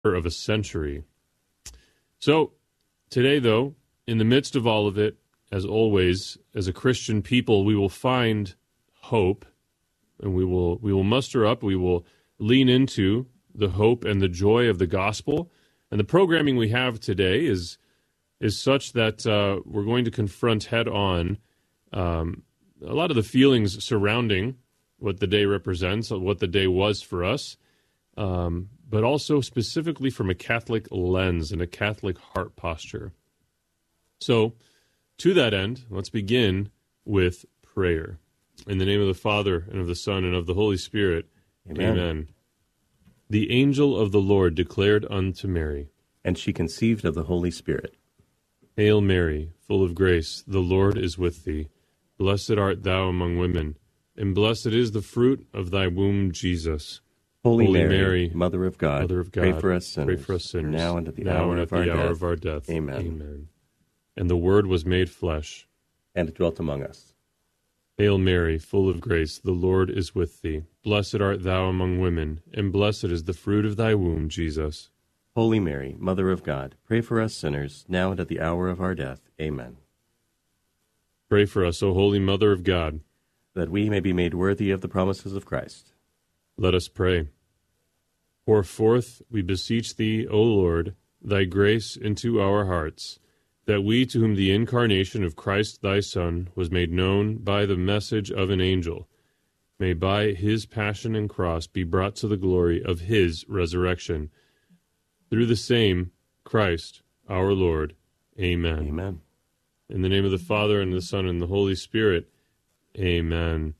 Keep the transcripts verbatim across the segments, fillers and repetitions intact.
of a century. So today, though, in the midst of all of it, as always, as a Christian people, we will find hope, and we will we will muster up, we will lean into the hope and the joy of the gospel. And the programming we have today is is such that uh, we're going to confront head-on um, a lot of the feelings surrounding what the day represents, what the day was for us, um, but also specifically from a Catholic lens and a Catholic heart posture. So, to that end, let's begin with prayer. In the name of the Father, and of the Son, and of the Holy Spirit, Amen. Amen. The angel of the Lord declared unto Mary, and she conceived of the Holy Spirit. Hail Mary, full of grace, the Lord is with thee. Blessed art thou among women, and blessed is the fruit of thy womb, Jesus. Holy, Holy Mary, Mary, Mother of God, Mother of God, pray for us sinners, pray for us sinners now and at the, now hour, and of, at our the hour death. of our death. Amen. Amen. And the Word was made flesh, and dwelt among us. Hail Mary, full of grace, the Lord is with thee. Blessed art thou among women, and blessed is the fruit of thy womb, Jesus. Holy Mary, Mother of God, pray for us sinners, now and at the hour of our death. Amen. Pray for us, O Holy Mother of God, that we may be made worthy of the promises of Christ. Let us pray. Pour forth, we beseech thee, O Lord, thy grace into our hearts, that we, to whom the incarnation of Christ thy Son was made known by the message of an angel, may by his passion and cross be brought to the glory of his resurrection. Through the same Christ our Lord. Amen. Amen. In the name of the Father, and the Son, and the Holy Spirit. Amen.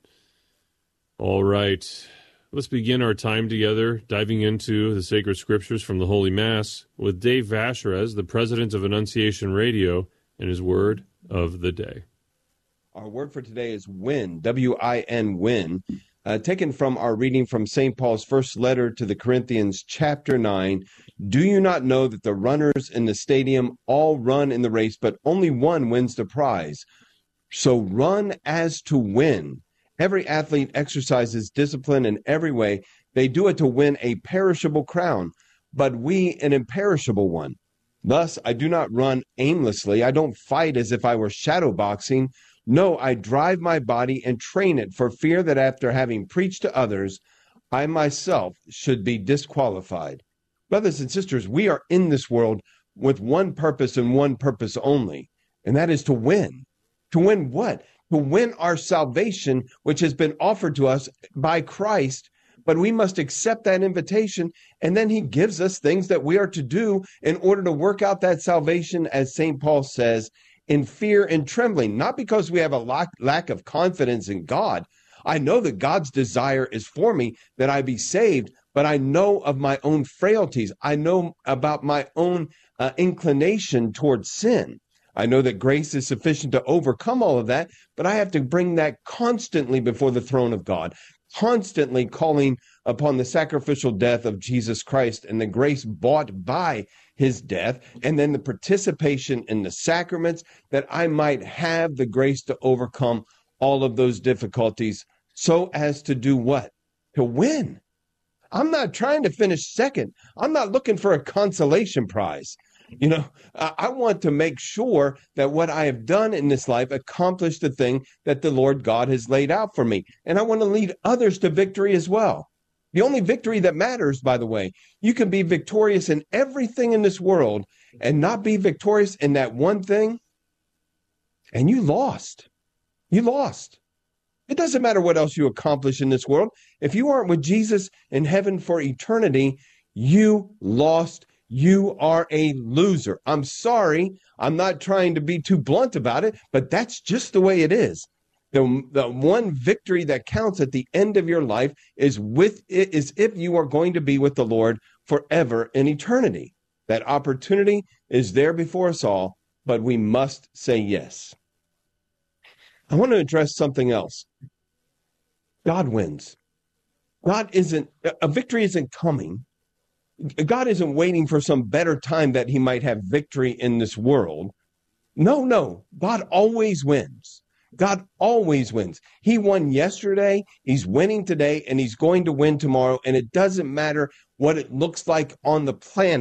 All right. Let's begin our time together diving into the sacred scriptures from the Holy Mass with Dave Vacherez, the president of Annunciation Radio, and his word of the day. Our word for today is win, W I N, win, uh, taken from our reading from Saint Paul's first letter to the Corinthians, chapter nine. Do you not know that the runners in the stadium all run in the race, but only one wins the prize? So run as to win. Every athlete exercises discipline in every way. They do it to win a perishable crown, but we an imperishable one. Thus, I do not run aimlessly. I don't fight as if I were shadow boxing. No, I drive my body and train it for fear that after having preached to others, I myself should be disqualified. Brothers and sisters, we are in this world with one purpose and one purpose only, and that is to win. To win what? To win our salvation, which has been offered to us by Christ, but we must accept that invitation, and then he gives us things that we are to do in order to work out that salvation, as Saint Paul says, in fear and trembling, not because we have a lack, lack of confidence in God. I know that God's desire is for me, that I be saved, but I know of my own frailties. I know about my own uh, inclination towards sin. I know that grace is sufficient to overcome all of that, but I have to bring that constantly before the throne of God, constantly calling upon the sacrificial death of Jesus Christ and the grace bought by his death, and then the participation in the sacraments, that I might have the grace to overcome all of those difficulties so as to do what? To win. I'm not trying to finish second. I'm not looking for a consolation prize. You know, I want to make sure that what I have done in this life accomplished the thing that the Lord God has laid out for me. And I want to lead others to victory as well. The only victory that matters, by the way, you can be victorious in everything in this world and not be victorious in that one thing, and you lost. You lost. It doesn't matter what else you accomplish in this world. If you aren't with Jesus in heaven for eternity, you lost. You are a loser. I'm sorry. I'm not trying to be too blunt about it, but that's just the way it is. The, the one victory that counts at the end of your life is with is if you are going to be with the Lord forever in eternity. That opportunity is there before us all, but we must say yes. I want to address something else. God wins. God isn't, a victory isn't coming. God isn't waiting for some better time that he might have victory in this world. No, no. God always wins. God always wins. He won yesterday, he's winning today, and he's going to win tomorrow. And it doesn't matter what it looks like on the planet.